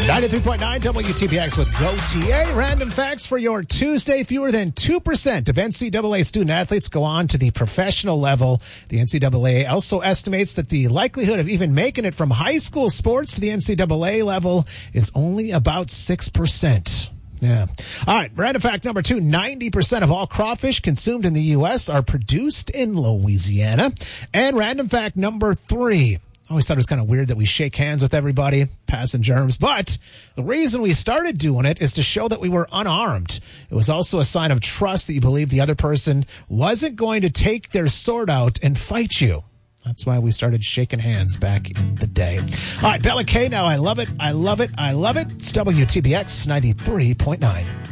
93.9 WTPX with GoTA. Random facts for your Tuesday. Fewer than 2% of NCAA student athletes go on to the professional level. The NCAA also estimates that the likelihood of even making it from high school sports to the NCAA level is only about 6%. Yeah. All right. Random fact number 2, 90% of all crawfish consumed in the U.S. are produced in Louisiana. And random fact number 3. I always thought it was kind of weird that we shake hands with everybody, passing germs, but the reason we started doing it is to show that we were unarmed. It was also a sign of trust that you believed the other person wasn't going to take their sword out and fight you. That's why we started shaking hands back in the day. All right, Bella K, now I love it. I love it. I love it. It's WTBX 93.9.